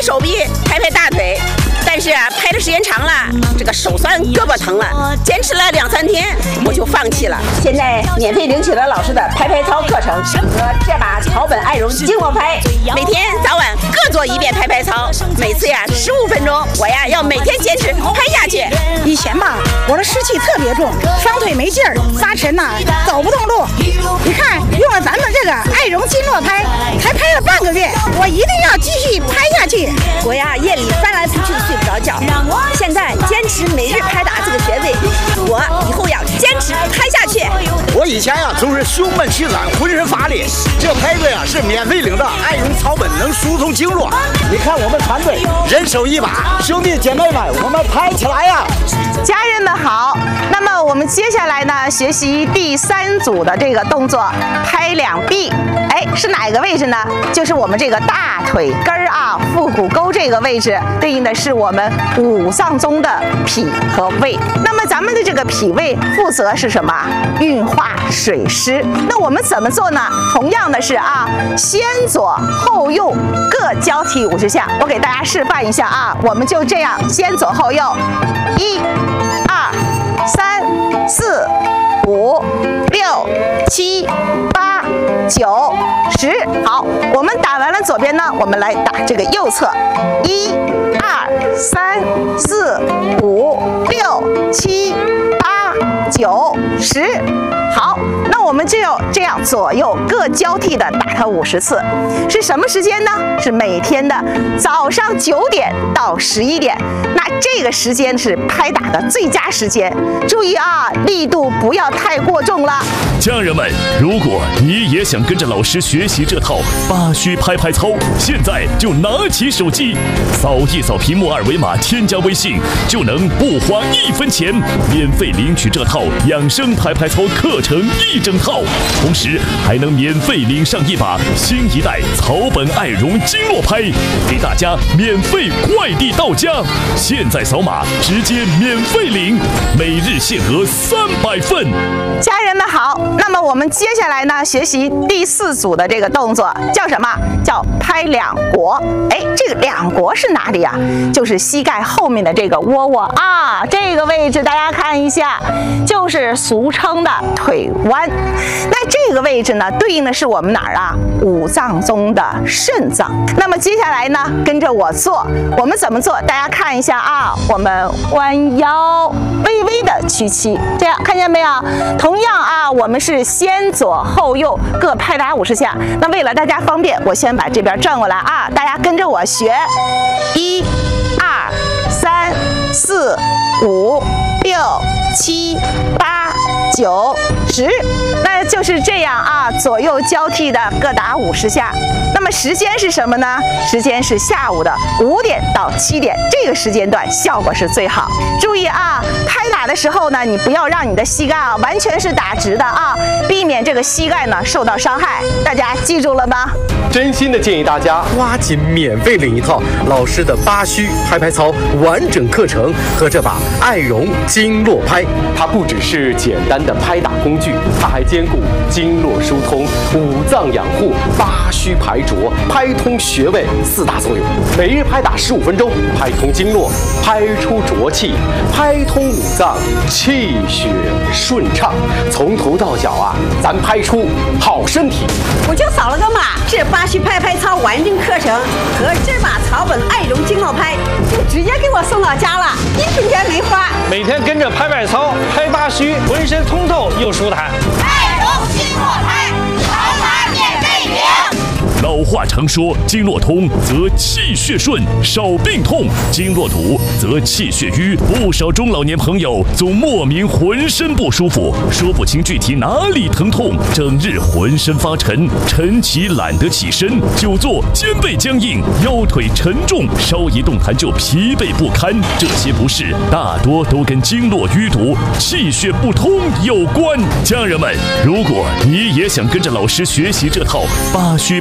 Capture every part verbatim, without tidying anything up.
手臂，拍拍大腿。但是啊，拍的时间长了，这个手酸胳膊疼了，坚持了两三天，我就放弃了。现在免费领取了老师的拍拍操课程和这把草本爱绒经络拍，每天早晚各做一遍拍拍操，每次呀十五分钟，我呀要每天坚持拍下去。 以前吧，我的湿气特别重，双腿没劲儿，发沉呐，走不动路。你看，用了咱们这个爱绒经络拍，才拍了半个月，我一定要继续拍下去。 我呀夜里翻来覆去的睡不着觉，现在坚持每日拍打这个穴位，我以后要坚持拍下去。 我以前呀总是胸闷气短，浑身乏力，这拍子呀是免费领的爱绒草本，能疏通经络。你看我们团队人手一把，兄弟姐妹们，我们拍起来呀！ 家人们好，那么我们接下来呢，学习第三组的这个动作，拍两臂。哎，是哪个位置呢？就是我们这个大腿根儿啊，腹股沟这个位置，对应的是我们五脏中的脾和胃。那么咱们的这个脾胃负责是什么？运化水湿。那我们怎么做呢？同样的是啊，先左后右各交替五十下。我给大家示范一下啊，我们就这样先左后右，一、二、三、四、五、六、七、八、九、十。好，我们打完了左边呢，我们来打这个右侧，一、二、三、四、五、六、七、八、九、十。好，那我们就要这样左右各交替的打它五十次。是什么时间呢？是每天的早上九点到十一点。那这个时间是拍打的最佳时间。注意啊，力度不要太过重了。 家人们，如果你也想跟着老师学习这套八虚拍拍操，现在就拿起手机，扫一扫屏幕二维码，添加微信，就能不花一分钱，免费领取这套养生拍拍操课程一整套，同时还能免费领上一把新一代草本爱绒经络拍，给大家免费快递到家。现在扫码直接免费领，每日限额三百份。 家人们好，那么我们接下来呢，学习第四组的这个动作叫什么？叫拍两国。哎，这个两国是哪里呀？就是膝盖后面的这个窝窝啊，这个位置大家看一下，就是俗称的腿弯。那这个位置呢，对应的是我们哪儿啊？五脏中的肾脏。那么接下来呢，跟着我做，我们怎么做？大家看一下啊，我们弯腰，微微的屈膝，这样看见没有？同样啊，我们是先左后右各拍打五十下。那为了大家方便，我先把这边转过来啊，大家跟着我学，一、二、三、四、五、六、七、八、九、十。那就是这样啊，左右交替的各打五十下。那么时间是什么呢？时间是下午的五点到七点，这个时间段效果是最好。注意啊，拍打的时候呢，你不要让你的膝盖啊完全是打直的啊，避免这个膝盖呢受到伤害。大家记住了吗？ 真心的建议大家抓紧免费领一套老师的八虚拍拍操完整课程和这把爱绒经络拍。它不只是简单的拍打工具，它还兼顾经络疏通、五脏养护、八虚排浊、拍通穴位四大作用。每日拍打十五分钟，拍通经络，拍出浊气，拍通五脏，气血顺畅，从头到脚啊，咱拍出好身体。 我就扫了个码，这八虚拍拍操完整课程和这把草本爱绒经络拍就直接给我送到家了，一分钱没花。 每天跟着拍拍操、拍八虚，浑身通透又舒坦。 爱绒经络拍，扫码免费领。 老话常说，经络通则气血顺，少病痛；经络堵则气血瘀。不少中老年朋友总莫名浑身不舒服，说不清具体哪里疼痛，整日浑身发沉，晨起懒得起身，久坐肩背僵硬，腰腿沉重，稍一动弹就疲惫不堪。这些不适大多都跟经络淤堵、气血不通有关。家人们，如果你也想跟着老师学习这套八虚拍拍操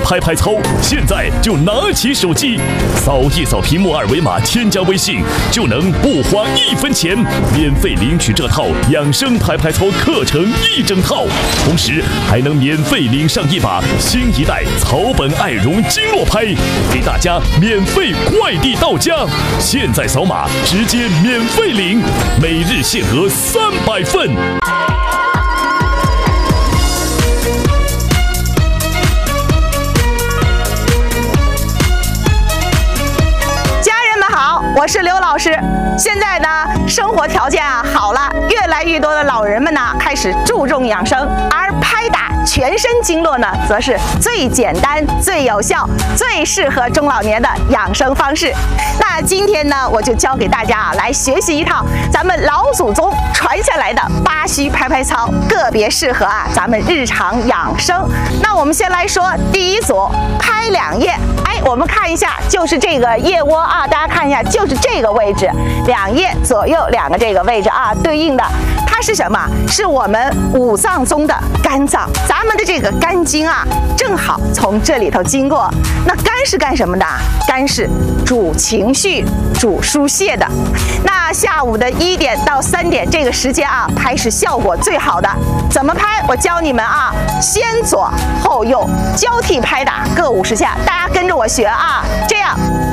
操，现在就拿起手机，扫一扫屏幕二维码，添加微信，就能不花一分钱免费领取这套养生拍拍操课程一整套，同时还能免费领上一把新一代草本爱绒经络拍，给大家免费快递到家。现在扫码直接免费领，每日限额三百份。 我是刘老师。现在呢，生活条件啊好了，越来越多的老人们呢开始注重养生，而拍打全身经络呢，则是最简单、最有效、最适合中老年的养生方式。那今天呢，我就教给大家啊来学习一套咱们老祖宗传下来的八虚拍拍操，个别适合啊咱们日常养生。那我们先来说第一组，拍两腋。哎，我们看一下，就是这个腋窝啊，大家看一下，就是这个位置，两腋左右两个这个位置啊，对应的它是什么？是我们五脏中的肝脏，咱们的这个肝经啊，正好从这里头经过。那肝是干什么的？肝是主情绪、主疏泄的。那下午的一点到三点这个时间啊，拍是效果最好的。怎么拍？我教你们啊，先左后右交替拍打各五十下，大家跟着我学啊，这样